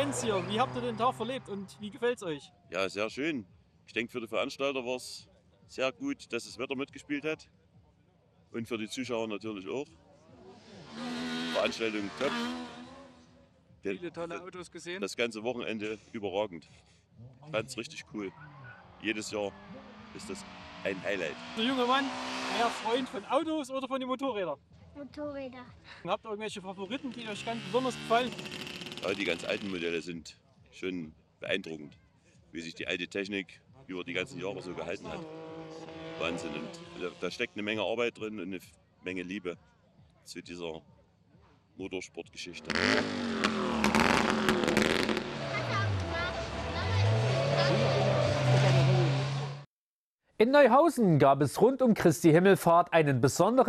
Fans hier. Wie habt ihr den Tag verlebt und wie gefällt es euch? Ja, sehr schön. Ich denke, für die Veranstalter war es sehr gut, dass das Wetter mitgespielt hat. Und für die Zuschauer natürlich auch. Veranstaltung top. Viele tolle Autos gesehen. Das ganze Wochenende überragend. Ich fand es richtig cool. Jedes Jahr ist das ein Highlight. Der junge Mann, mehr Freund von Autos oder von den Motorrädern? Motorräder. Habt ihr irgendwelche Favoriten, die euch ganz besonders gefallen? Ja, die ganz alten Modelle sind schon beeindruckend, wie sich die alte Technik über die ganzen Jahre so gehalten hat. Wahnsinn. Und da steckt eine Menge Arbeit drin und eine Menge Liebe zu dieser Motorsportgeschichte. In Neuhausen gab es rund um Christi Himmelfahrt einen besonderen